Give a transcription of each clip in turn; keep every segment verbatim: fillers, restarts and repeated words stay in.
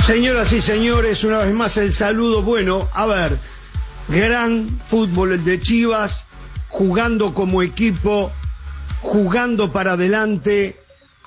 Señoras y señores, una vez más el saludo. Bueno, a ver, gran fútbol el de Chivas, jugando como equipo, jugando para adelante,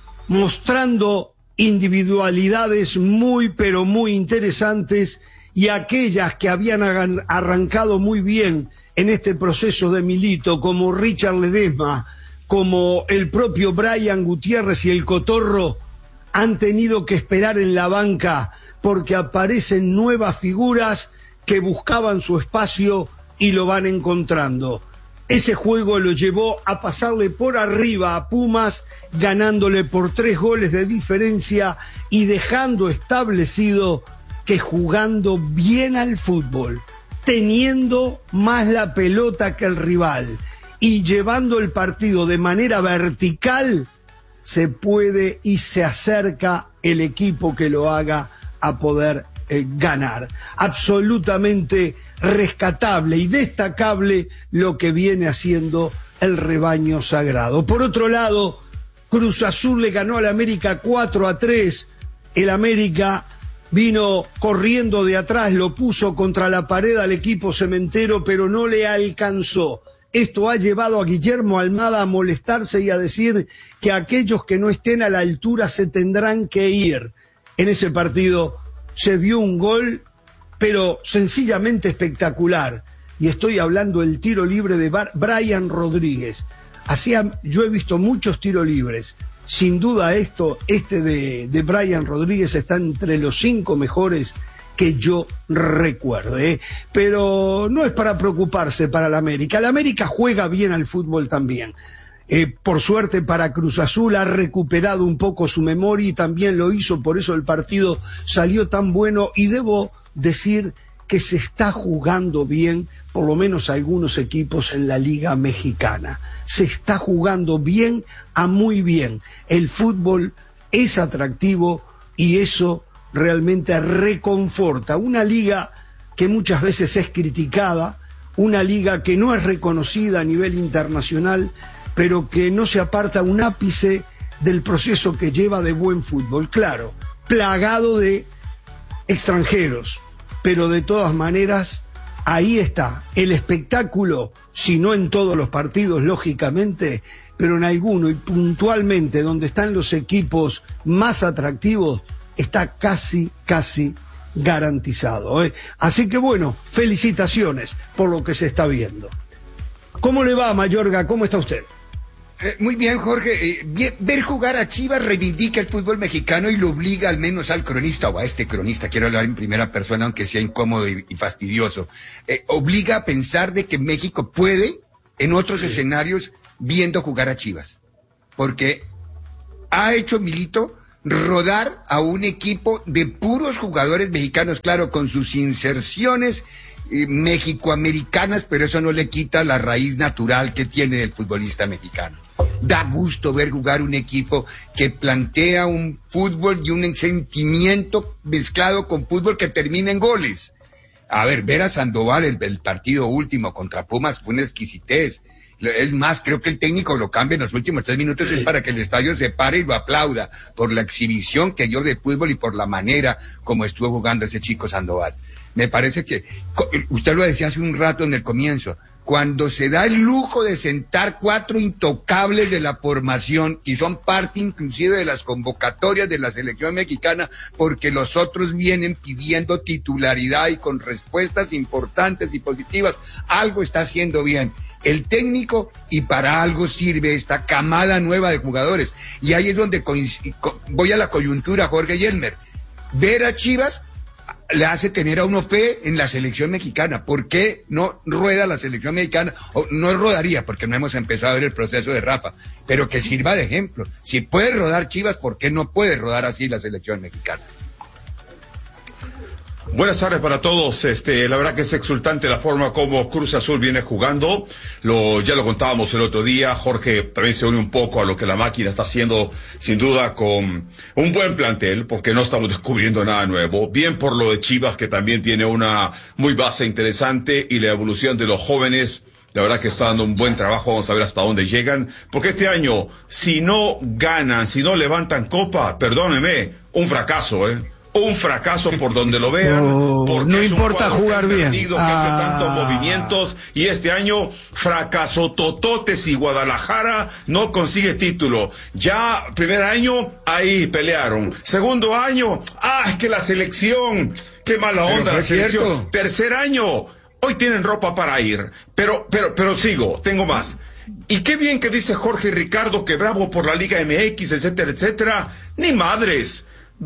mostrando individualidades muy, pero muy interesantes, y aquellas que habían arrancado muy bien en este proceso de Milito, como Richard Ledesma, como el propio Brian Gutiérrez y el Cotorro, han tenido que esperar en la banca porque aparecen nuevas figuras que buscaban su espacio y lo van encontrando. Ese juego lo llevó a pasarle por arriba a Pumas, ganándole por tres goles de diferencia y dejando establecido que jugando bien al fútbol, teniendo más la pelota que el rival y llevando el partido de manera vertical, se puede y se acerca el equipo que lo haga a poder eh, ganar. Absolutamente rescatable y destacable lo que viene haciendo el rebaño sagrado. Por otro lado, Cruz Azul le ganó al América cuatro a tres. El América vino corriendo de atrás, lo puso contra la pared al equipo cementero, pero no le alcanzó. Esto ha llevado a Guillermo Almada a molestarse y a decir que aquellos que no estén a la altura se tendrán que ir. En ese partido se vio un gol, pero sencillamente espectacular. Y estoy hablando del tiro libre de Bar- Brian Rodríguez. Hacía, yo he visto muchos tiros libres. Sin duda esto, este de, de Brian Rodríguez está entre los cinco mejores que yo recuerdo, ¿eh? Pero no es para preocuparse para la América. La América juega bien al fútbol también. Eh, por suerte para Cruz Azul ha recuperado un poco su memoria y también lo hizo, por eso el partido salió tan bueno, y debo decir que se está jugando bien, por lo menos algunos equipos en la Liga Mexicana. Se está jugando bien a muy bien. El fútbol es atractivo y eso realmente reconforta. Una liga que muchas veces es criticada, una liga que no es reconocida a nivel internacional, pero que no se aparta un ápice del proceso que lleva de buen fútbol. Claro, plagado de extranjeros, pero de todas maneras, ahí está el espectáculo, si no en todos los partidos, lógicamente, pero en alguno y puntualmente donde están los equipos más atractivos, está casi, casi garantizado, ¿eh? Así que bueno, felicitaciones por lo que se está viendo. ¿Cómo le va, Mayorga? ¿Cómo está usted? Eh, muy bien, Jorge. Eh, bien, ver jugar a Chivas reivindica el fútbol mexicano y lo obliga al menos al cronista, o a este cronista, quiero hablar en primera persona, aunque sea incómodo y, y fastidioso, eh, obliga a pensar de que México puede, en otros sí. escenarios, viendo jugar a Chivas. Porque ha hecho Milito rodar a un equipo de puros jugadores mexicanos, claro, con sus inserciones eh, mexicoamericanas, pero eso no le quita la raíz natural que tiene el futbolista mexicano. Da gusto ver jugar un equipo que plantea un fútbol y un sentimiento mezclado con fútbol que termina en goles. A ver, ver a Sandoval el, el partido último contra Pumas fue una exquisitez. Es más, creo que el técnico lo cambia en los últimos tres minutos, es para que el estadio se pare y lo aplauda por la exhibición que dio de fútbol y por la manera como estuvo jugando ese chico Sandoval. Me parece que, usted lo decía hace un rato en el comienzo, cuando se da el lujo de sentar cuatro intocables de la formación y son parte inclusive de las convocatorias de la selección mexicana, porque los otros vienen pidiendo titularidad y con respuestas importantes y positivas, algo está haciendo bien el técnico y para algo sirve esta camada nueva de jugadores. Y ahí es donde voy a la coyuntura, Jorge Yelmer. Ver a Chivas le hace tener a uno fe en la selección mexicana. ¿Por qué no rueda la selección mexicana? O no rodaría, porque no hemos empezado a ver el proceso de Rafa, pero que sirva de ejemplo. Si puede rodar Chivas, ¿por qué no puede rodar así la selección mexicana? Buenas tardes para todos. Este, la verdad que es exultante la forma como Cruz Azul viene jugando. Lo, ya lo contábamos el otro día. Jorge también se une un poco a lo que la máquina está haciendo, sin duda, con un buen plantel, porque no estamos descubriendo nada nuevo. Bien por lo de Chivas, que también tiene una muy base interesante, y la evolución de los jóvenes. La verdad que está dando un buen trabajo. Vamos a ver hasta dónde llegan, porque este año, si no ganan, si no levantan copa, perdónenme, un fracaso, ¿eh? un fracaso por donde lo vean, no, porque no es importa un jugar que bien, perdido, que ah. hace tantos movimientos, y este año fracaso tototes y Guadalajara no consigue título. Ya primer año ahí pelearon, segundo año, ah, es que la selección, qué mala onda la selección, cierto. Tercer año, hoy tienen ropa para ir, pero, pero, pero sigo, tengo más. Y qué bien que dice Jorge Ricardo que bravo por la Liga M X, etcétera, etcétera. Ni madres.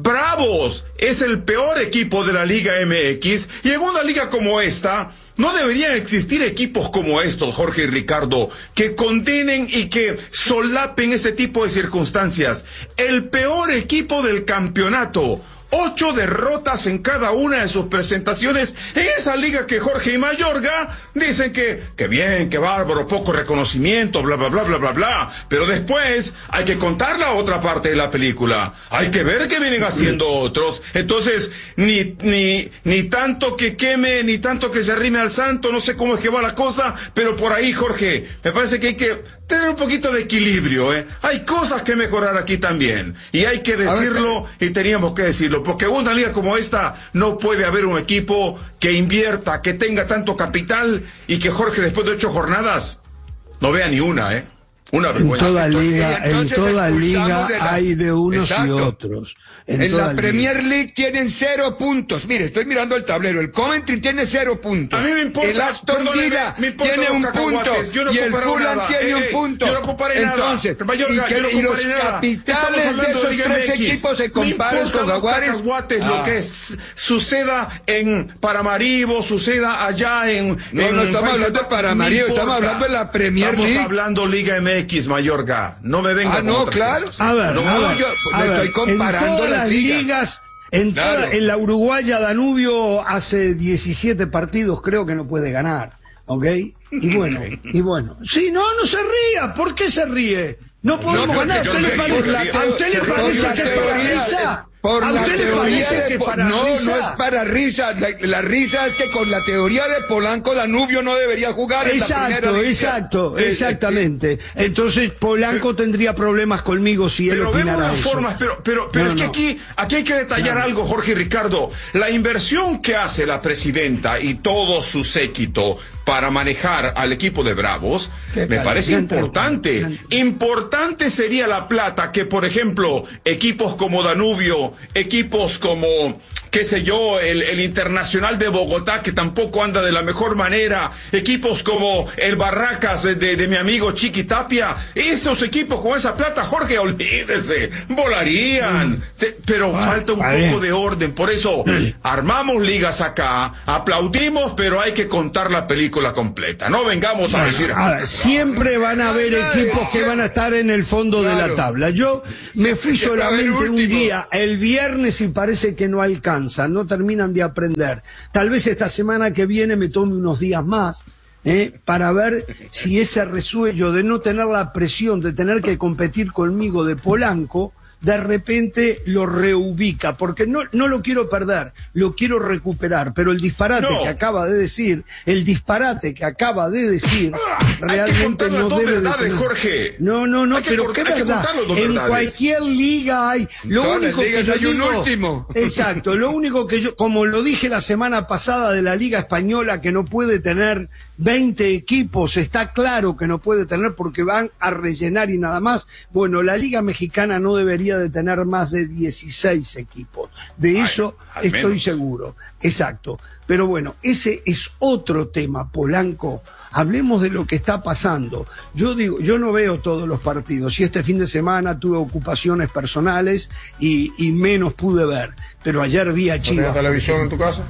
Bravos es el peor equipo de la Liga M X, y en una liga como esta no deberían existir equipos como estos, Jorge y Ricardo, que condenen y que solapen ese tipo de circunstancias. El peor equipo del campeonato. Ocho derrotas en cada una de sus presentaciones en esa liga que Jorge y Mayorga dicen que, que bien, que bárbaro, poco reconocimiento, bla, bla, bla, bla, bla, bla. Pero después hay que contar la otra parte de la película. Hay que ver qué vienen haciendo otros. Entonces, ni, ni, ni tanto que queme, ni tanto que se arrime al santo, no sé cómo es que va la cosa, pero por ahí, Jorge, me parece que hay que tener un poquito de equilibrio, ¿eh? Hay cosas que mejorar aquí también, y hay que decirlo, y teníamos que decirlo, porque en una liga como esta no puede haber un equipo que invierta, que tenga tanto capital, y que Jorge después de ocho jornadas no vea ni una, ¿eh? Una vergüenza. En toda liga, en toda liga de la... hay de unos Exacto. y otros. En, en la Premier liga. League tienen cero puntos. Mire, estoy mirando el tablero. El Coventry tiene cero puntos. A mí me importa. El Aston Villa tiene un punto. No y el Fulham nada. tiene eh, un punto. Yo no comparé Entonces, nada. Mayorga, y, que, no y los nada. capitales de esos de tres equipos se comparan con Jaguares. Ah. Lo que es, suceda en Paramaribo, suceda allá en... No, en no estamos hablando de Paramaribo, no estamos hablando de la Premier League. Estamos hablando Liga M X, Mayorga. No me venga Ah, no, claro. Cosas. A ver, no, a ver, yo a le ver, estoy comparando en las ligas. ligas. En, claro. toda, en la Uruguaya Danubio hace diecisiete partidos, creo que no puede ganar, ¿ok? Y bueno, y bueno. Sí, no, no se ría. ¿Por qué se ríe? No podemos no, ganar. ¿A usted le parece, ¿a usted le parece que es para risa? Por ¿A la usted le teoría parece de que para no, risa? no es para risa. La, la risa es que con la teoría de Polanco Danubio no debería jugar en exacto, la primera liga. Exacto, exactamente. Entonces Polanco pero, tendría problemas conmigo si él opinara vemos las eso. formas, pero pero pero no, es que no. aquí aquí hay que detallar no. algo, Jorge y Ricardo. La inversión que hace la presidenta y todo su séquito para manejar al equipo de Bravos me caliente, parece importante. Caliente. Importante sería la plata que, por ejemplo, equipos como Danubio, equipos como, qué sé yo, el, el Internacional de Bogotá, que tampoco anda de la mejor manera, equipos como el Barracas de, de, de mi amigo Chiqui Tapia, esos equipos con esa plata, Jorge, olvídese, volarían. Mm. Te, pero ah, falta un poco bien. de orden, por eso mm. armamos ligas acá, aplaudimos, pero hay que contar la película completa. No vengamos a decir... A ver, siempre van a haber equipos que van a estar en el fondo claro. de la tabla. Yo me fui solamente un día, el viernes, y parece que no alcanza, no terminan de aprender. Tal vez esta semana que viene me tome unos días más, ¿eh? para ver si ese resuello de no tener la presión de tener que competir conmigo de Polanco, de repente lo reubica, porque no, no lo quiero perder, lo quiero recuperar, pero el disparate no. que acaba de decir, el disparate que acaba de decir, ah, realmente no debe verdades, de tener... Jorge. No, no, no, pero cort- qué verdad, en verdades. cualquier liga hay, lo Todas único que yo hay digo, un último. Exacto, lo único que yo, como lo dije la semana pasada de la Liga Española, que no puede tener veinte equipos, está claro que no puede tener porque van a rellenar y nada más. Bueno, la Liga Mexicana no debería de tener más de dieciséis equipos. De Ay, eso estoy menos. seguro. Exacto. Pero bueno, ese es otro tema, Polanco. Hablemos de lo que está pasando. Yo digo, yo no veo todos los partidos y este fin de semana tuve ocupaciones personales y, y menos pude ver. Pero ayer vi a Chivas. ¿No tenías televisión en tu casa?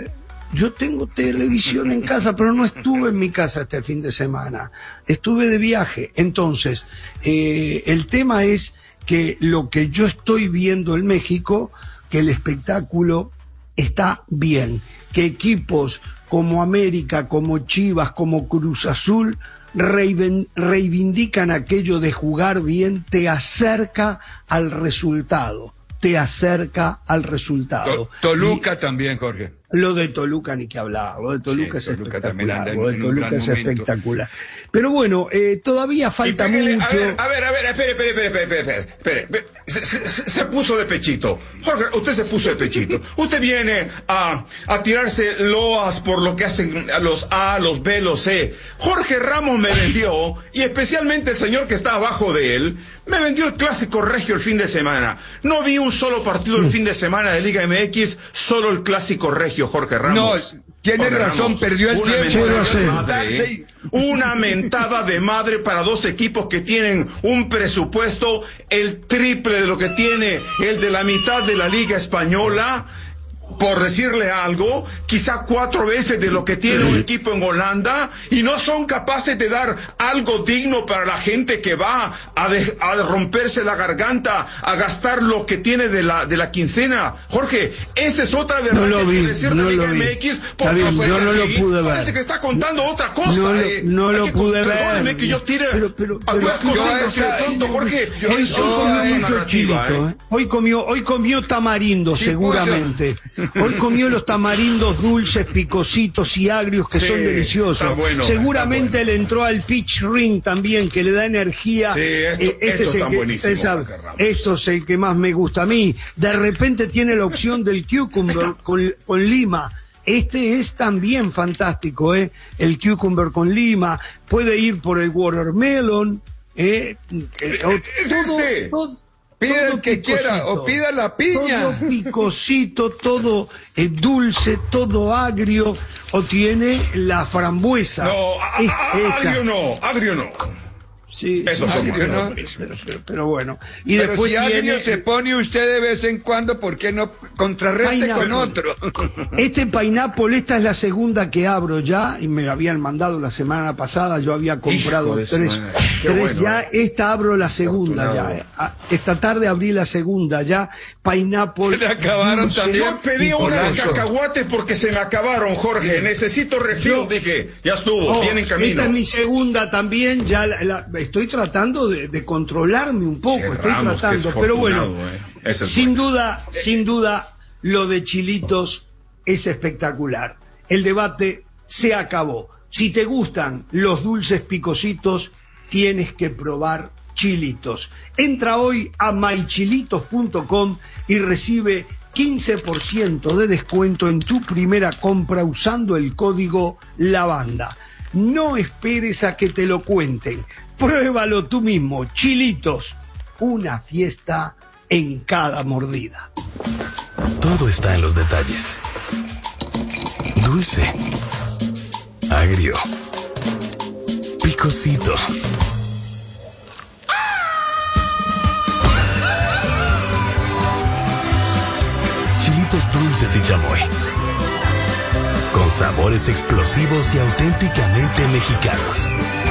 Yo tengo televisión en casa, pero no estuve en mi casa este fin de semana. Estuve de viaje. Entonces, eh, el tema es que lo que yo estoy viendo en México, que el espectáculo está bien, que equipos como América, como Chivas, como Cruz Azul, reivindican aquello de jugar bien, te acerca al resultado. te acerca al resultado. To Toluca y, también, Jorge. Lo de Toluca ni que hablar, lo de Toluca Sí, es Toluca también espectacular, anda en- lo de en un Toluca gran es momento. espectacular. Pero bueno, eh, todavía falta Y pégale, mucho. A ver, a ver, a ver, espere, espere, espere, espere, espere, espere, espere. Se, se- se puso de pechito. Jorge, usted se puso de pechito. Usted viene a, a tirarse loas por lo que hacen a los A, los B, los C. Jorge Ramos me vendió, y especialmente el señor que está abajo de él, me vendió el clásico regio el fin de semana. No vi un solo partido el fin de semana de Liga M X, solo el clásico regio, Jorge Ramos. No, tiene Jorge razón, Ramos, perdió el una tiempo. mentada Sí, de lo sé. madre, ¿eh? Una mentada de madre para dos equipos que tienen un presupuesto el triple de lo que tiene el de la mitad de la Liga Española. Por decirle algo, quizá cuatro veces de lo que tiene un equipo en Holanda, y no son capaces de dar algo digno para la gente que va a, de- a romperse la garganta, a gastar lo que tiene de la de la quincena. Jorge, esa es otra verdad No lo que hay vi, que decir de no Liga lo vi. M X, Está porque bien, pues, yo no lo aquí pude ver. parece que está contando otra cosa. No lo- eh. no Hay lo que- pude ver. Perdóneme que yo tire Pero- pero- algunas pero- cositas yo de esa- pronto, Jorge, yo- en Hoy su yo- comió falsa mucho narrativa, chilito, ¿eh? ¿eh? Hoy comió, hoy comió tamarindo, Sí, seguramente. Hoy comió los tamarindos dulces, picositos y agrios que Sí, son deliciosos. está bueno, Seguramente está bueno. le entró al pitch ring también, que le da energía. Sí, esto- Eh, esto es el está que- buenísimo, esa- Jorge Ramos. esto es el que más me gusta a mí. De repente tiene la opción del cucumber con, con lima. Este es también fantástico, ¿eh? El cucumber con lima. Puede ir por el watermelon. ¿eh? Eh, o- Es este. todo- Pida todo el que quiera, picosito. o pida la piña. Todo picosito, todo eh, dulce, todo agrio, o tiene la frambuesa. No, a- Es a- esta. agrio no, agrio no. Sí, Esos sí, son agrio, buenos, ¿no? buenísimos. pero, pero- pero bueno. Y Pero después si agrio tiene se pone usted de vez en cuando, ¿por qué no contrarreste Pineapple. con otro? este pineapple. Esta es la segunda que abro ya, y me habían mandado la semana pasada. Yo había comprado Hijo de su tres, madre, qué tres bueno, ya. eh. Esta abro la segunda Afortunado. ya. eh. Ah, Esta tarde abrí la segunda ya. Pineapple. Se le acabaron dulce también. Yo pedí y una de poroso. cacahuates porque se me acabaron, Jorge. Necesito refill. Yo- Dije, ya estuvo, Oh, viene en camino. Esta es mi segunda también, ya la- la- estoy tratando de, de controlarme un poco, Che, estoy Ramos, que tratando, es pero bueno, afortunado, eh. Ese es sin bueno. duda, sin duda, lo de Chilitos es espectacular. El debate se acabó. Si te gustan los dulces picositos, tienes que probar Chilitos. Entra hoy a my chilitos punto com y recibe quince por ciento de descuento en tu primera compra usando el código LAVANDA. No esperes a que te lo cuenten. Pruébalo tú mismo. Chilitos, una fiesta en cada mordida. Todo está en los detalles. Dulce, agrio, picosito. Chilitos dulces y chamoy. Con sabores explosivos y auténticamente mexicanos.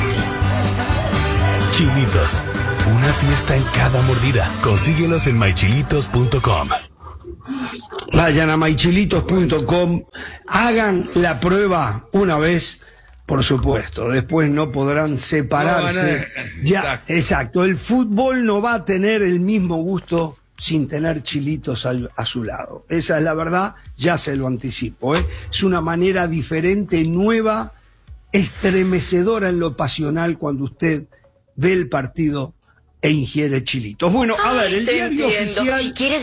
Chilitos, una fiesta en cada mordida. Consíguelos en my chilitos punto com. Vayan a my chilitos punto com, hagan la prueba una vez, por supuesto. Después no podrán separarse. No van a- Ya, exacto. exacto. El fútbol no va a tener el mismo gusto sin tener chilitos al- a su lado. Esa es la verdad, ya se lo anticipo, ¿eh? Es una manera diferente, nueva, estremecedora en lo pasional cuando usted ve el partido e ingiere chilitos. Bueno, a ver, el Te diario entiendo. oficial... Si quieres